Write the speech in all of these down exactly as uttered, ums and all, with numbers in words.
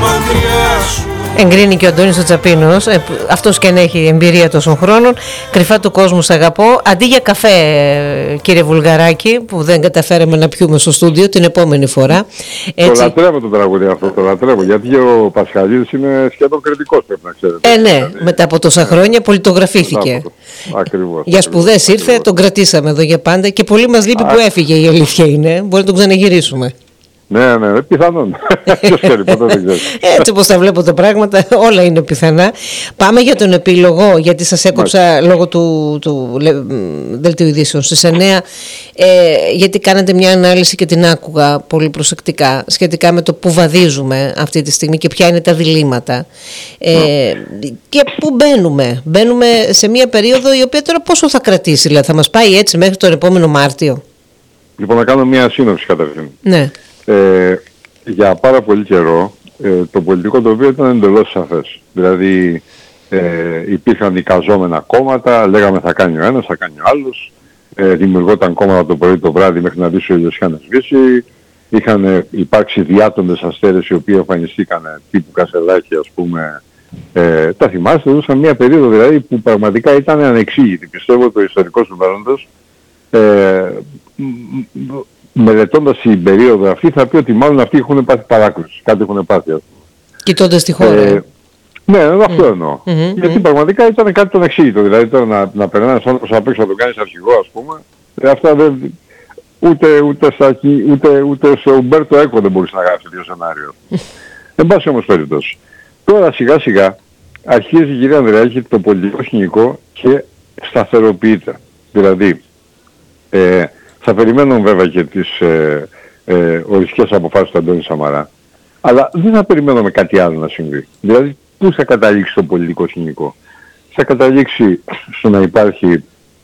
Εγκρίνει και ο Αντώνης ο Τσαπίνος, ε, αυτός και αν έχει εμπειρία τόσων χρόνων. Κρυφά του κόσμου σ' αγαπώ. Αντί για καφέ, κύριε Βουλγαράκη, που δεν καταφέραμε να πιούμε στο στούντιο την επόμενη φορά. Έτσι. Το λατρεύω το τραγούδι αυτό, το λατρεύω. Γιατί ο Πασχαλίδης είναι σχεδόν κριτικός, πρέπει να ξέρετε. Ε, ναι, δηλαδή, μετά από τόσα χρόνια πολιτογραφήθηκε. Ακριβώς. Για σπουδές ήρθε, ακριβώς. Τον κρατήσαμε εδώ για πάντα και πολύ μας λείπει Α, που έφυγε, η αλήθεια είναι. Μπορεί να τον ξαναγυρίσουμε. Ναι, ναι, πιθανόν. Ποιος ξέρει, ποτέ δεν ξέρει. Έτσι όπως τα βλέπω τα πράγματα, όλα είναι πιθανά. Πάμε για τον επίλογο, γιατί σας έκοψα Μάλιστα. λόγω του, του δελτίου ειδήσεων στις εννέα, ε, γιατί κάνατε μια ανάλυση και την άκουγα πολύ προσεκτικά σχετικά με το που βαδίζουμε αυτή τη στιγμή και ποια είναι τα διλήμματα. Ε, και πού μπαίνουμε. Μπαίνουμε σε μια περίοδο η οποία τώρα πόσο θα κρατήσει, δηλαδή θα μας πάει έτσι μέχρι τον επόμενο Μάρτιο. Λοιπόν, να κάνω μια σύνοψη καταρχήν. Ναι. Ε, για πάρα πολύ καιρό ε, το πολιτικό τοπίο ήταν εντελώς σαφές. Δηλαδή ε, υπήρχαν εικαζόμενα κόμματα, λέγαμε θα κάνει ο ένας, θα κάνει ο άλλος, ε, δημιουργόταν κόμματα το πρωί το βράδυ μέχρι να δει ο ήλιος είχαν σβήσει, είχαν ε, υπάρξει διάτοντες αστέρες οι οποίοι εμφανιστήκαν τύπου Κασελάκη, ας πούμε. Ε, τα θυμάστε, δούσαν μια περίοδο δηλαδή που πραγματικά ήταν ανεξήγητη. Πιστεύω το ιστορικό του μέλλοντος ε, μελετώντας την περίοδο αυτή θα πει ότι μάλλον αυτοί έχουν πάθει παράκρουση, κάτι έχουν πάθει. Κοιτώντας τη χώρα. Ε, ναι, αυτό mm. εννοώ. Mm-hmm, Γιατί mm. πραγματικά ήταν κάτι τον εξήγητο. Δηλαδή τώρα να, να περνάει ένας άνθρωπος απ' έξω να τον κάνεις αρχηγό, ας πούμε, ε, αυτά δεν, ούτε, ούτε, στα, ούτε, ούτε στο Ουμπέρτο Έκο δεν μπορείς να γράψεις τέτοιο σενάριο. Εν πάση όμως περιπτώσει. Τώρα σιγά σιγά αρχίζει η κυρία Ανδρεάκη το πολιτικό σκηνικό και σταθεροποιείται. Δηλαδή, ε, θα περιμένουν βέβαια και τις ε, ε, οριστικές αποφάσεις του Αντώνη Σαμαρά, αλλά δεν θα περιμένουμε κάτι άλλο να συμβεί. Δηλαδή, πού θα καταλήξει το πολιτικό σκηνικό. Θα καταλήξει στο να υπάρχει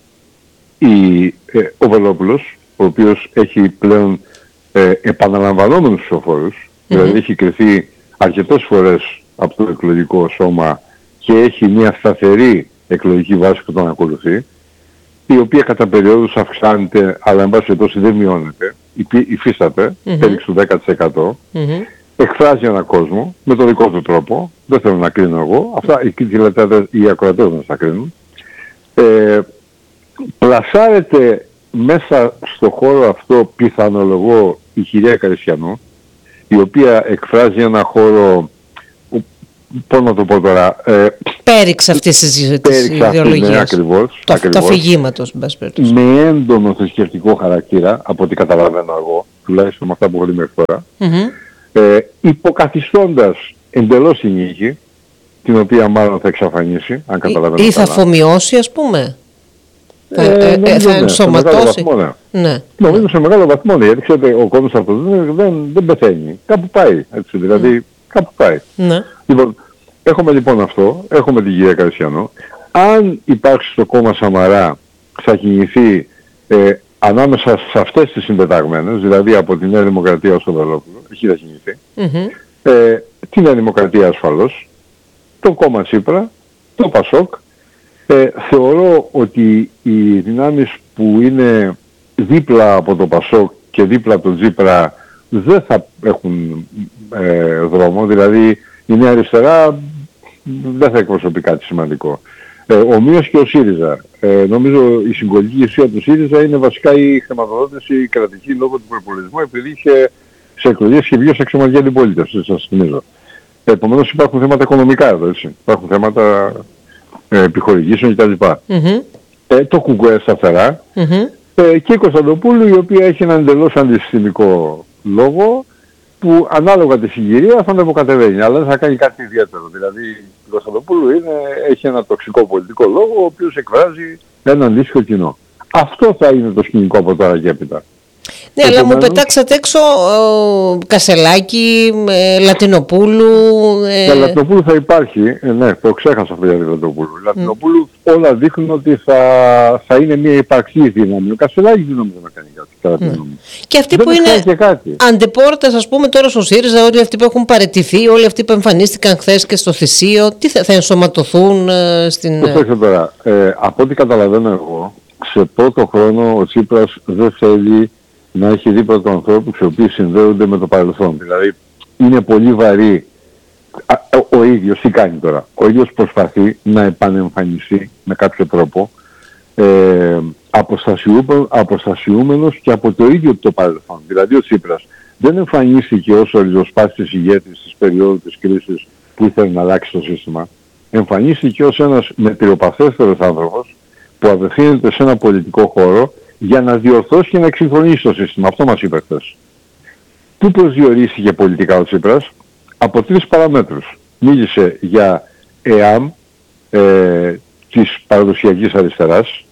η, ε, ο Βελόπουλος, ο οποίος έχει πλέον ε, επαναλαμβανόμενους ψηφοφόρους, mm-hmm. δηλαδή έχει κρυθεί αρκετές φορές από το εκλογικό σώμα και έχει μια σταθερή εκλογική βάση που τον ακολουθεί, η οποία κατά περιόδους αυξάνεται, αλλά εν πάση περιπτώσει δεν μειώνεται, υφίσταται, mm-hmm. πέριξ του δέκα τοις εκατό, mm-hmm. εκφράζει έναν κόσμο με τον δικό του τρόπο, δεν θέλω να κρίνω εγώ, αυτά οι, οι ακροατές μας θα κρίνουν, ε, πλασάρεται μέσα στο χώρο αυτό πιθανολογώ η κυρία Καρισιανού, η οποία εκφράζει ένα χώρο, πώς να το πω τώρα... Ε, πέριξ αυτής της ιδεολογίας, ναι, ακριβώς, το, ακριβώς, το αφηγήματος, με έντονο θρησκευτικό χαρακτήρα, από ό,τι καταλαβαίνω εγώ, τουλάχιστον με αυτά που έχω δει μέχρι τώρα, mm-hmm. ε, υποκαθιστώντας εντελώς την νίκη, την οποία μάλλον θα εξαφανίσει, αν καταλαβαίνω. Ή θα αφομοιώσει, ας πούμε. Ε, ε, ε, θα ενσωματώσει. Ναι. Ναι. Νομίζω σε μεγάλο βαθμό, ναι, γιατί ξέρετε, ο κόσμος αυτός δεν, δεν, δεν πεθαίνει. Κάπου πάει, έτσι, δηλαδή, mm. κάπου πάει. Ναι. Λοιπόν, έχουμε λοιπόν αυτό, έχουμε την κυρία Καρισιανό. Αν υπάρξει στο κόμμα Σαμαρά, θα κινηθεί ε, ανάμεσα σε αυτές τις συμπεταγμένες, δηλαδή από τη Νέα Δημοκρατία ως το Βελόπουλο, εκεί θα κινηθεί, mm-hmm. ε, τη Νέα Δημοκρατία ασφαλώς, το κόμμα Τσίπρα, το Πασόκ. Ε, θεωρώ ότι οι δυνάμεις που είναι δίπλα από το Πασόκ και δίπλα από τον Τσίπρα δεν θα έχουν ε, δρόμο, δηλαδή η Νέα Αριστερά δεν θα εκπροσωπεί κάτι σημαντικό. Ε, ομοίως και ο ΣΥΡΙΖΑ. Ε, νομίζω η συγκολική ουσία του ΣΥΡΙΖΑ είναι βασικά η χρηματοδότηση κρατική λόγω του προπολογισμού, επειδή είχε σε εκλογές και βγει ως αξιωματική αντιπολίτευση, σας θυμίζω. Επομένως υπάρχουν θέματα οικονομικά εδώ, έτσι. Υπάρχουν θέματα ε, επιχορηγήσεων κτλ. Mm-hmm. Ε, το ΚΚΕ σταθερά mm-hmm. ε, και η Κωνσταντοπούλου, η οποία έχει έναν εντελώς αντισυστημικό λόγο, που ανάλογα τη συγκυρία θα ανεβοκατεβαίνει, αλλά δεν θα κάνει κάτι ιδιαίτερο. Δηλαδή η Κωνσταντοπούλου είναι, έχει ένα τοξικό πολιτικό λόγο, ο οποίος εκφράζει ένα αντίστοιχο κοινό. Αυτό θα είναι το σκηνικό από τώρα και έπειτα. Ναι, αλλά μου πετάξατε έξω ε, Κασελάκη, ε, Λατινοπούλου... Ε... Για Λατινοπούλου θα υπάρχει, ε, ναι, το ξέχασα αυτό για τη Λατινοπούλου. Η Λατινοπούλου mm. όλα δείχνουν ότι θα, θα είναι μια υπαρξή δύναμη. Ο Κασελάκης δεν νομίζω να κάνει κάτι. Mm. Και αυτοί δεν που είναι αντεπόρτες, ας πούμε, τώρα στο ΣΥΡΙΖΑ, όλοι αυτοί που έχουν παραιτηθεί, όλοι αυτοί που εμφανίστηκαν χθες και στο Θησίο, τι θα, θα ενσωματωθούν ε, στην... Το τώρα, ε, από ό,τι καταλαβαίνω εγώ, σε πρώτο χρόνο ο Τσίπρας δεν θέλει να έχει δίπλα του ανθρώπους οι οποίοι συνδέονται με το παρελθόν. Δηλαδή είναι πολύ βαρύ ο, ο ίδιος τι κάνει τώρα? Ο ίδιος προσπαθεί να επανεμφανιστεί με κάποιο τρόπο ε, αποστασιούμενος και από το ίδιο το παρελθόν. Δηλαδή ο Τσίπρας δεν εμφανίστηκε ως ο ριζοσπάστης ηγέτης της περίοδου της κρίσης που ήθελε να αλλάξει το σύστημα. Εμφανίστηκε ως ένας μετριοπαθέστερος άνθρωπος που απευθύνεται σε ένα πολιτικό χώρο για να διορθώσει και να εξυγχρονίσει το σύστημα. Αυτό μας είπε χθες. Πού προσδιορίστηκε πολιτικά ο Τσίπρας? Από τρεις παραμέτρους. Μίλησε για ΕΑΜ ε, της παραδοσιακής αριστεράς,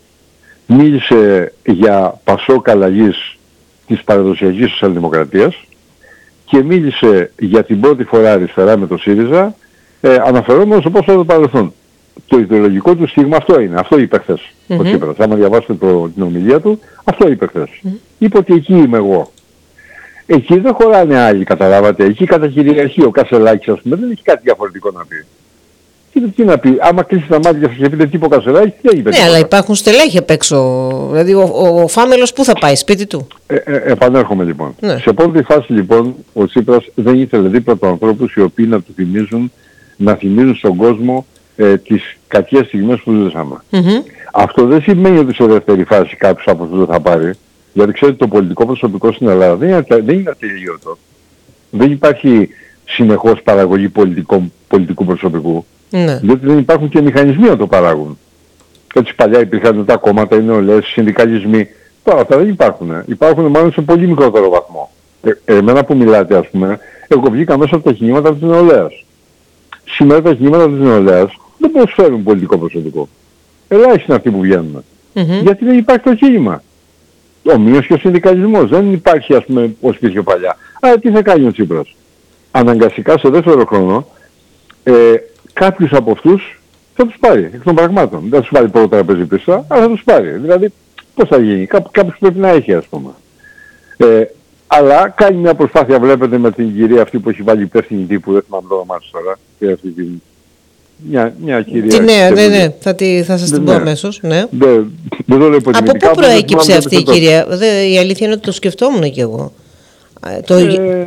μίλησε για Πασόκ αλλαγής της παραδοσιακής σοσιαλδημοκρατίας και μίλησε για την πρώτη φορά αριστερά με το ΣΥΡΙΖΑ, ε, αναφερόμενος όπως θα το παρελθόν. Το ιδεολογικό του στίγμα αυτό είναι. Αυτό είπε χθες mm-hmm. ο Τσίπρας. Άμα διαβάσετε το, την ομιλία του, αυτό είπε χθες. Mm-hmm. Είπε ότι εκεί είμαι εγώ. Εκεί δεν χωράνε άλλοι, καταλάβατε. Εκεί κατακυριαρχεί ο Κασελάκης, ας πούμε, δεν έχει κάτι διαφορετικό να πει. Τι, τι να πει, άμα κλείσει τα μάτια σας και πείτε τι είπε ο Κασελάκης, τι έχει πει. Ναι, αλλά υπάρχουν στελέχη απ' έξω. Δηλαδή ο, ο, ο Φάμελος πού θα πάει, σπίτι του? Ε, ε, επανέρχομαι λοιπόν. Ναι. Σε πρώτη φάση λοιπόν ο Τσίπρας δεν ήθελε δίπλα του ανθρώπους οι οποίοι να του θυμίζουν, να θυμίζουν στον κόσμο ε, τις κακές στιγμές που ζήσαμε. Mm-hmm. Αυτό δεν σημαίνει ότι σε δεύτερη φάση κάποιος από αυτούς δεν θα πάρει. Γιατί ξέρετε, το πολιτικό προσωπικό στην Ελλάδα δεν είναι, δεν είναι ατελείωτο. Δεν υπάρχει συνεχώς παραγωγή πολιτικό, πολιτικού προσωπικού. Ναι. Διότι δεν υπάρχουν και μηχανισμοί να το παράγουν. Έτσι παλιά υπήρχαν τα κόμματα, οι νεολαίες, οι συνδικαλισμοί. Τώρα αυτά δεν υπάρχουν. Υπάρχουν μάλλον σε πολύ μικρότερο βαθμό. Ε, εμένα που μιλάτε, ας πούμε, εγώ βγήκα μέσα από τα κινήματα της νεολαίας. Σήμερα τα κινήματα της νεολαίας δεν προσφέρουν πολιτικό προσωπικό. Ελάχιστοι είναι αυτοί που βγαίνουν. Mm-hmm. Γιατί δεν υπάρχει το κίνημα. Ομοίως και ο συνδικαλισμός. Δεν υπάρχει, ας πούμε, ως υπήρχε παλιά. Άρα τι θα κάνει ο Τσίπρας? Αναγκαστικά σε δεύτερο χρόνο ε, κάποιους από αυτούς θα τους πάρει εκ των πραγμάτων. Δεν θα τους πάρει πρώτα τραπέζι πίσω, αλλά θα τους πάρει. Δηλαδή πώς θα γίνει? Κάπου, κάποιος πρέπει να έχει, ας πούμε. Ε, αλλά κάνει μια προσπάθεια, βλέπετε, με την κυρία αυτή που έχει βάλει υπεύθυνη τύπου, δεν θυμάμαι το όνομά της τώρα, και αυτή την... Μια, μια κυρία... Τι, ναι, ναι, ναι, θα, τη, θα σας την πω αμέσως, ναι. Ναι, δεν το λέω από πού προέκυψε αυτή η κυρία? Δε, η αλήθεια είναι ότι το σκεφτόμουν κι εγώ. Το... Ε,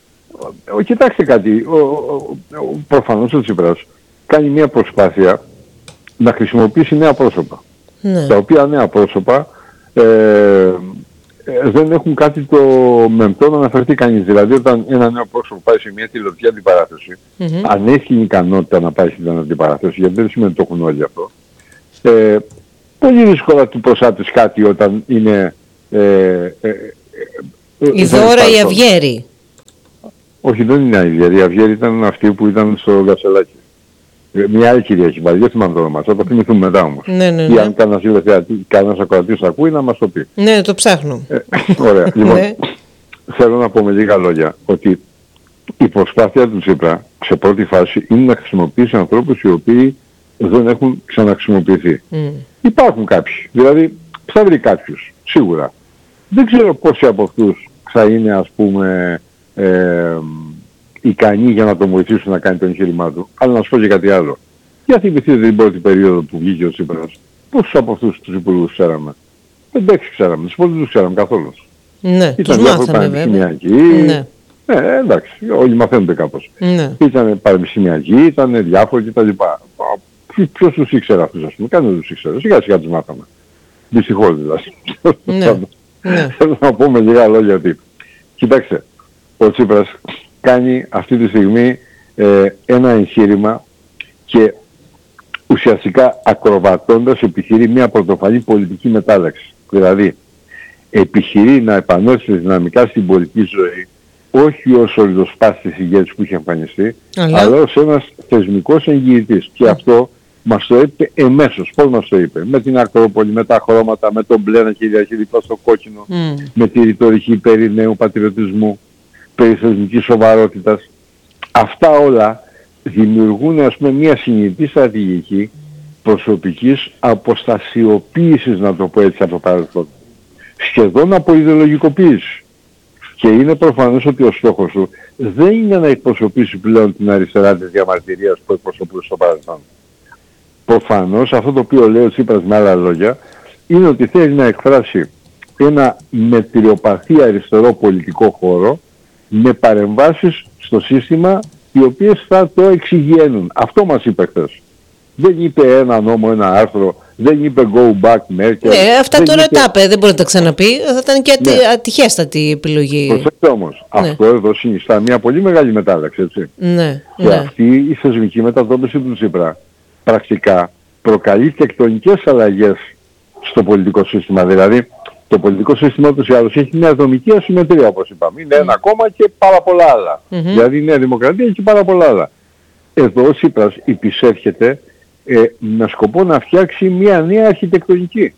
ο, κοιτάξτε κάτι, ο, ο, ο, προφανώς ο Τσίπρας κάνει μια προσπάθεια να χρησιμοποιήσει νέα πρόσωπα. Ναι. Τα οποία νέα πρόσωπα ε, ε, δεν έχουν κάτι το μεμπτό να αναφερθεί κανείς. Δηλαδή όταν ένα νέο πρόσωπο πάει σε μια τηλεοπτική αντιπαράθεση, mm-hmm. αν έχει την ικανότητα να πάει στην αντιπαράθεση, γιατί δεν σημαίνει ότι το έχουν όλοι αυτό, ε, πολύ δύσκολα του προσάπτεις κάτι όταν είναι... Ε, ε, ε, η Δώρα η Αυγέρη. Όχι, δεν είναι η Αυγέρη. Η Αυγέρη ήταν αυτή που ήταν στο Κασελάκι. Μια άλλη κυρία έχει βάλει, δεν θυμάμαι το όνομα. Θα το θυμηθούμε μετά όμως. Ναι, ναι, ναι. Ή αν κανένας ακροατής ακούει να μας το πει. Ναι, το ψάχνω. Ε, ωραία. Λοιπόν, ναι. Θέλω να πω με λίγα λόγια ότι η προσπάθεια του Τσίπρα σε πρώτη φάση είναι να χρησιμοποιήσει ανθρώπους οι οποίοι δεν έχουν ξαναχρησιμοποιηθεί. Mm. Υπάρχουν κάποιοι. Δηλαδή θα βρει κάποιους, σίγουρα. Δεν ξέρω πόσοι από αυτούς θα είναι, ας πούμε, ε, ικανοί για να τον βοηθήσουν να κάνει το εγχείρημά του. Αλλά να σου πω και κάτι άλλο. Για θυμηθείτε την πρώτη περίοδο που βγήκε ο Τσίπρας. Πόσους από αυτούς τους υπουργούς ξέραμε? πέντε έξι ξέραμε. Τους υπόλοιπους τους ξέραμε καθόλου. Ναι, τους μάθαμε βέβαια. Ναι. Ε, εντάξει, όλοι μαθαίνονται κάπως. Ναι. Ήταν πανεπιστημιακοί, ήταν διάφοροι κτλ. Ποιος τους ήξερε αυτούς, ας πούμε? Κανένας τους ήξερε. Σιγά σιγά τους μάθαμε. Δυστυχώς δηλαδή. Ναι. Ναι. Θέλω να πω με λίγα λόγια ότι, κοιτάξτε, ο Τσίπρας κάνει αυτή τη στιγμή ε, ένα εγχείρημα και ουσιαστικά ακροβατώντας επιχειρεί μια πρωτοφανή πολιτική μετάλλαξη. Δηλαδή, επιχειρεί να επανέλθει δυναμικά στην πολιτική ζωή, όχι ως ο ριζοσπάστης ηγέτης που είχε εμφανιστεί, αλλά, αλλά ως ένας θεσμικός εγγυητής. Και αυτό μας το είπε εμέσως. Πώς μας το είπε? Με την Ακρόπολη, με τα χρώματα, με τον μπλε να κυριαρχεί δίπλα στο κόκκινο, mm. με τη ρητορική περί νέου πατριωτισμού, περί θεσμικής σοβαρότητας. Αυτά όλα δημιουργούν, ας πούμε, μια συνειδητή στρατηγική προσωπικής αποστασιοποίησης, να το πω έτσι, από το παρελθόν. Σχεδόν από ιδεολογικοποίηση. Και είναι προφανές ότι ο στόχος του δεν είναι να εκπροσωπήσει πλέον την αριστερά της διαμαρτυρίας που εκπροσωπούσε στο παρελθόν. Προφανώς αυτό το οποίο λέει ο Τσίπρας με άλλα λόγια είναι ότι θέλει να εκφράσει ένα μετριοπαθή αριστερό πολιτικό χώρο με παρεμβάσεις στο σύστημα οι οποίες θα το εξηγένουν. Αυτό μας είπε χθες. Δεν είπε ένα νόμο, ένα άρθρο, δεν είπε go back Merkel. Ναι, αυτά τώρα είπε... τα είπε, δεν μπορεί να τα ξαναπεί. Θα ήταν και ναι. ατυχέστατη επιλογή. Προσέξτε όμως, ναι. αυτό εδώ συνιστά μια πολύ μεγάλη μετάλλαξη, έτσι. Ναι, και ναι. αυτή η θεσμική μετατόπιση του Τσίπρα πρακτικά προκαλεί τεκτονικές αλλαγές στο πολιτικό σύστημα. Δηλαδή, το πολιτικό σύστημα ούτως ή άλλως έχει μια δομική ασυμμετρία, όπως είπαμε. Είναι mm. ένα κόμμα και πάρα πολλά άλλα. Mm-hmm. Δηλαδή η Νέα Δημοκρατία έχει πάρα πολλά άλλα. Εδώ ο Τσίπρας υπησέρχεται ε, με σκοπό να φτιάξει μια νέα αρχιτεκτονική.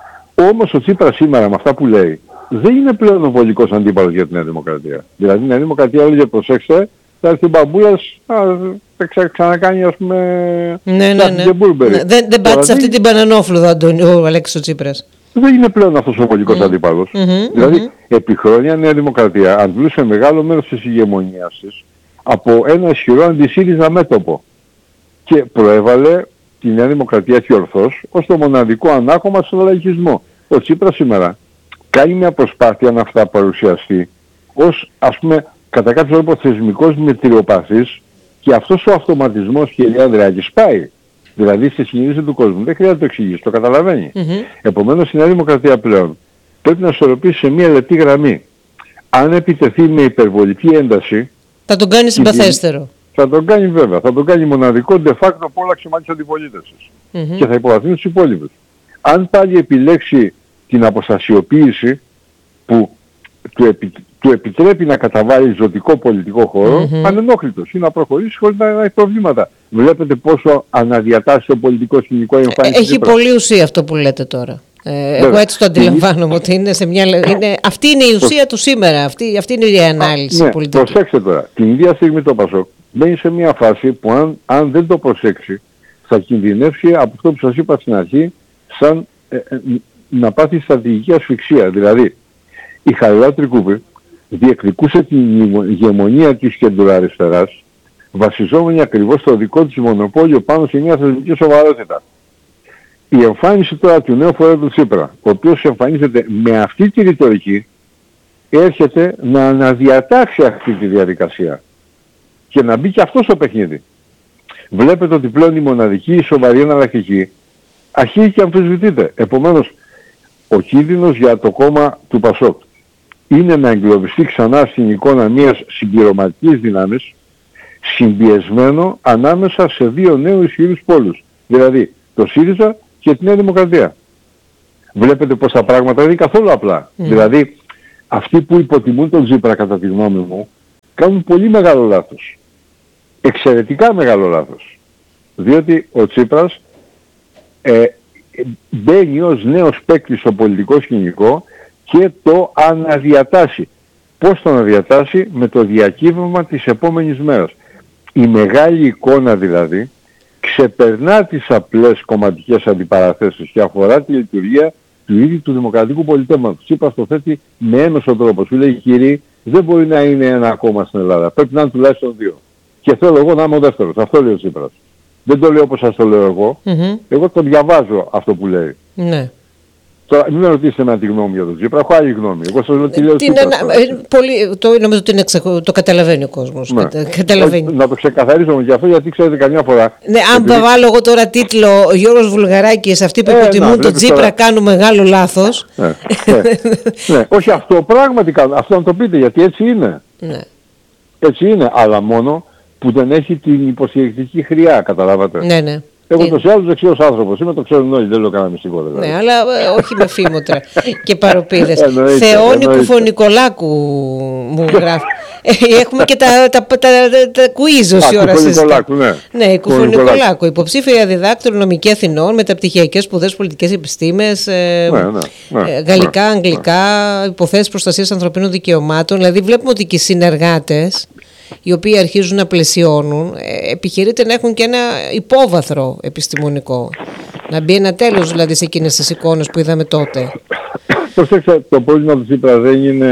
Όμως ο Τσίπρας σήμερα με αυτά που λέει δεν είναι πλέον ο βολικός αντίπαλος για τη Νέα Δημοκρατία. Δηλαδή η Νέα Δημοκρατία έλεγε προσέξτε, θα έρθει ο Μπαμπούλας, θα ξα, ξανακάνει ας πούμε... Ναι, ναι, ναι. ναι. Δεν, δεν πάτησε αυτή την Πανανόφλουδα ο Αλέξης ο Τσίπρας. Δεν είναι πλέον αυτός ο βολικός mm. αντίπαλος. Mm-hmm, δηλαδή mm-hmm. επί χρόνια η Νέα Δημοκρατία αντλούσε μεγάλο μέρος της ηγεμονίας της από ένα ισχυρό αντισύριζα μέτωπο και προέβαλε τη Νέα Δημοκρατία και ορθώς ως το μοναδικό ανάκωμα στον λαϊκισμό. Ο Τσίπρας σήμερα κάνει μια προσπάθεια να αυτά παρουσιαστεί ως ας πούμε κατά κάποιο τρόπο θεσμικός μετριοπαθής και αυτός ο αυτοματισμός, κύριε Ανδρεάκη, σπάει. Δηλαδή στη συνείδηση του κόσμου. Δεν χρειάζεται να το εξηγήσει, το καταλαβαίνει. Mm-hmm. Επομένως η Νέα Δημοκρατία πλέον πρέπει να ισορροπήσει σε μια λεπτή γραμμή. Αν επιτεθεί με υπερβολική ένταση... Θα τον κάνει συμπαθέστερο. Θα τον κάνει βέβαια. Θα τον κάνει μοναδικό de facto απόλαξη μάλιστα της αντιπολίτευσης. Mm-hmm. Και θα υποβαθμίσει τους υπόλοιπους. Αν πάλι επιλέξει την αποστασιοποίηση που του, επι, του επιτρέπει να καταβάλει ζωτικό πολιτικό χώρο, mm-hmm. ανενόχλητος ή να προχωρήσει χωρίς να έχει προβλήματα. Βλέπετε πόσο αναδιατάσσει το πολιτικό σκηνικό εμφάνιση. Έχει πολύ ουσία αυτό που λέτε τώρα. Ε, εγώ έτσι το αντιλαμβάνομαι ότι είναι σε μια... Είναι, αυτή είναι η ουσία του σήμερα. Αυτή, αυτή είναι η ανάλυση ναι, πολιτική. Προσέξτε τώρα. Την ίδια στιγμή το Πασόκ μπαίνει σε μια φάση που αν, αν δεν το προσέξει θα κινδυνεύσει από αυτό που σας είπα στην αρχή σαν ε, ε, να πάθει στρατηγική ασφυξία. Δηλαδή η Χαριλάου Τρικούπη διεκδικούσε την ηγεμονία της κεντροαριστεράς βασιζόμενη ακριβώς στο δικό της μονοπόλιο πάνω σε μια θεσμική σοβαρότητα. Η εμφάνιση τώρα του νέου Προέδρου Τσίπρα, ο οποίος εμφανίζεται με αυτή τη ρητορική, έρχεται να αναδιατάξει αυτή τη διαδικασία και να μπει και αυτό στο παιχνίδι. Βλέπετε ότι πλέον η μοναδική σοβαρή εναλλακτική αρχίζει και αμφισβητείται. Επομένως, ο κίνδυνος για το κόμμα του Πασόκ είναι να εγκλωβιστεί ξανά στην εικόνα μιας συμπληρωματικής δύναμης, συμπιεσμένο ανάμεσα σε δύο νέους ισχυρούς πόλους. Δηλαδή, το ΣΥΡΙΖΑ και τη Νέα Δημοκρατία. Βλέπετε πως τα πράγματα είναι καθόλου απλά. Mm. Δηλαδή, αυτοί που υποτιμούν τον Τσίπρα κατά τη γνώμη μου, κάνουν πολύ μεγάλο λάθος. Εξαιρετικά μεγάλο λάθος. Διότι ο Τσίπρας ε, μπαίνει ως νέος παίκτης στο πολιτικό σκηνικό και το αναδιατάσσει. Πώς το αναδιατάσσει? Με το διακύβευμα της επόμενης μέρας. Η μεγάλη εικόνα δηλαδή ξεπερνά τις απλές κομματικές αντιπαραθέσεις και αφορά τη λειτουργία του ίδιου του δημοκρατικού πολιτεύματος. Τσίπρας το θέτει με έμεσο τρόπο. Σου λέει κύριοι, δεν μπορεί να είναι ένα κόμμα στην Ελλάδα. Πρέπει να είναι τουλάχιστον δύο. Και θέλω εγώ να είμαι ο δεύτερος. Αυτό λέει ο Τσίπρας. Δεν το λέω όπως σας το λέω εγώ. Mm-hmm. Εγώ το διαβάζω αυτό που λέει. Ναι. Τώρα, μην με ρωτήσετε με τη γνώμη για τον Τσίπρα, έχω άλλη γνώμη. Εγώ σας λέω τι λέω Τσίπρας. Το νομίζω ότι είναι ξεχω... το καταλαβαίνει ο κόσμος. Ναι. Καταλαβαίνει. Να το ξεκαθαρίσουμε και αυτό, γιατί ξέρετε καμιά φορά. Ναι, αν επειδή... βάλω εγώ τώρα τίτλο ο Γιώργος Βουλγαράκης, αυτοί που ε, υποτιμούν τον Τσίπρα τώρα... κάνουν μεγάλο λάθος. Ναι, ναι, ναι. Όχι αυτό, πράγματι κάνουν. Αυτό να το πείτε, γιατί έτσι είναι. Ναι. Έτσι είναι, αλλά μόνο που δεν έχει την υποστηρικτική χρειά, καταλάβατε. Ναι, ναι. Εγώ τόσο άλλους δεξιός άνθρωπος είμαι, το ξέρουν όλοι, δεν λέω κανένα μυστικό δηλαδή. Ναι, αλλά ε, όχι με φήμοτρα και παροπίδες. Θεόνι Κουφονικολάκου μου γράφει. Έχουμε και τα, τα, τα, τα, τα quiz όση ώρα συζητάμε. Ναι, ναι, η Κουφονικολάκου. Υποψήφια διδάκτωρο νομική Αθηνών, μεταπτυχιακές σπουδές πολιτικές επιστήμες, ε, ναι, ναι, ναι, γαλλικά, ναι, αγγλικά, ναι. Υποθέσεις προστασίας ανθρωπίνων δικαιωμάτων. Δηλαδή βλέπουμε ότι και οι συνεργάτες, οι οποίοι αρχίζουν να πλαισιώνουν, επιχειρείται να έχουν και ένα υπόβαθρο επιστημονικό. Να μπει ένα τέλος δηλαδή σε εκείνες τις εικόνες που είδαμε τότε. Προσέξτε, το πρόβλημα του Τσίπρα δεν είναι,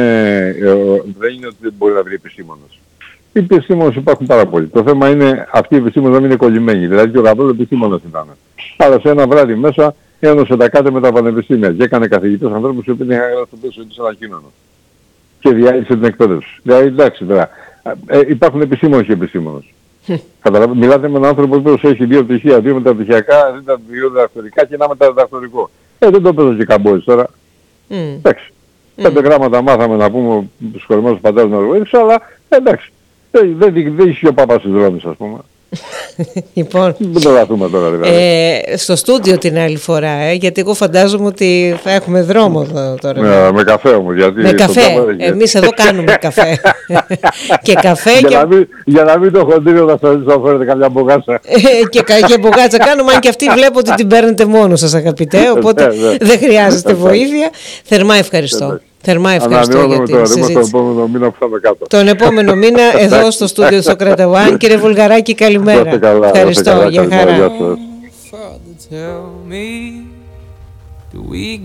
δεν είναι ότι δεν μπορεί να βρει επιστήμονες. Οι επιστήμονες υπάρχουν πάρα πολλοί. Το θέμα είναι αυτοί οι επιστήμονες να μην είναι κολλημένοι. Δηλαδή και ο Γαβρός επιστήμονας ήταν. Αλλά σε ένα βράδυ μέσα ένωσε τα κάτω με τα πανεπιστήμια και έκανε καθηγητές ανθρώπους οι οποίοι είχαν γράψει στο πλαίσιο της ανακοίνωνος. Και διάλυσε την εκπαίδευση. Δηλαδή εντάξει τώρα. Ε, υπάρχουν επιστήμονες και επιστήμονες. Καταλαβαίνετε, μιλάτε με έναν άνθρωπο που έχει δύο πτυχία, δύο μεταπτυχιακά, δύο διδακτορικά και ένα μεταδιδακτορικό. Ε, δεν το παίζω και καμπόης τώρα. Mm. Εντάξει. Mm. Πέντε γράμματα μάθαμε να πούμε στους κορυμένους πατέρες να ρωτήσω, αλλά εντάξει. Δεν, δεν, δεν ισχύει ο Πάπας της δρόμης, ας πούμε. Λοιπόν, δεν το δαθούμε τώρα δηλαδή. Ε, στο στούντιο την άλλη φορά, ε, γιατί εγώ φαντάζομαι ότι θα έχουμε δρόμο εδώ τώρα. Με, με καφέ όμως. Γιατί με καφέ. Εμείς εδώ κάνουμε καφέ. Και καφέ για, και... Να μην, για να μην το χοντρίο θα σας φέρετε καμιά μπογάτσα. και και μπογάτσα κάνουμε, αν και αυτή βλέπω ότι την παίρνετε μόνο σας αγαπητέ, οπότε δεν χρειάζεστε βοήθεια. Θερμά ευχαριστώ. Θερμά ευχαριστώ για την συζήτηση. Τον επόμενο μήνα που θα είμαι κάτω. Τον επόμενο μήνα εδώ στο στούντιο του Σοκράτα One. Κύριε Βουλγαράκη, καλημέρα. Καλά, ευχαριστώ, καλά, για χαρά.